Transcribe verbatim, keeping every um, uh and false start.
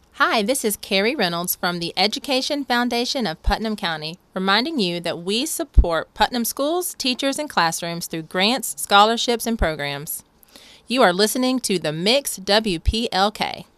Hi, this is Carrie Reynolds from the Education Foundation of Putnam County, reminding you that we support Putnam schools, teachers, and classrooms through grants, scholarships, and programs. You are listening to The Mix W P L K.